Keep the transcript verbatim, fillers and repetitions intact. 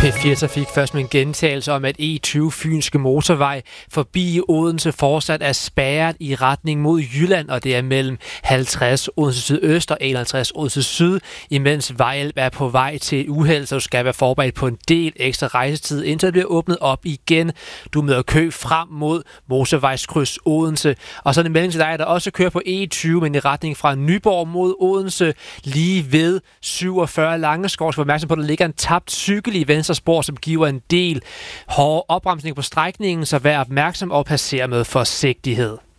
P fire Trafik først med en gentagelse om, at E tyve Fynske Motorvej forbi Odense fortsat er spærret i retning mod Jylland, og det er mellem halvtreds Odense Sydøst og enoghalvtreds Odense Syd, imens Vejlp er på vej til uheld, så du skal være forberedt på en del ekstra rejsetid, indtil det bliver åbnet op igen. Du møder kø frem mod motorvejskryds Odense, og så er det mellem til dig, der også kører på E tyve, men i retning fra Nyborg mod Odense, lige ved syvogfyrre Langeskov. Så opmærksom på, at der ligger en tabt cykel i venstre spor, som giver en del hårde opbremsning på strækningen, så vær opmærksom og passer med forsigtighed.